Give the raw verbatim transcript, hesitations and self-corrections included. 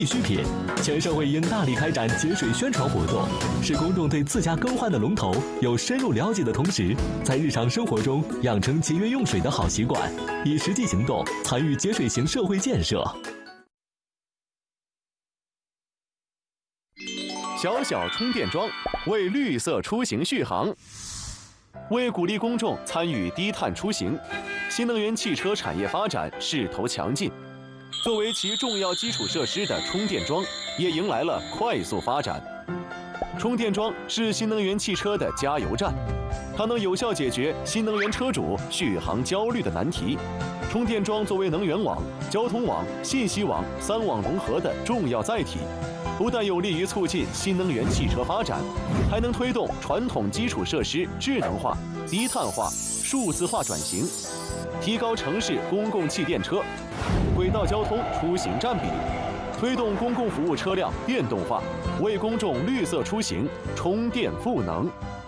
必需品，全社会应大力开展节水宣传活动，使公众对自家更换的龙头有深入了解的同时，在日常生活中养成节约用水的好习惯，以实际行动参与节水型社会建设。 小小充电桩为绿色出行续航。为鼓励公众参与低碳出行，新能源汽车产业发展势头强劲。作为其重要基础设施的充电桩，也迎来了快速发展。充电桩是新能源汽车的加油站，它能有效解决新能源车主续航焦虑的难题。充电桩作为能源网、交通网、信息网三网融合的重要载体，不但有利于促进新能源汽车发展，还能推动传统基础设施智能化、低碳化、数字化转型，提高城市公共汽电车、轨道交通出行占比，推动公共服务车辆电动化，为公众绿色出行充电赋能。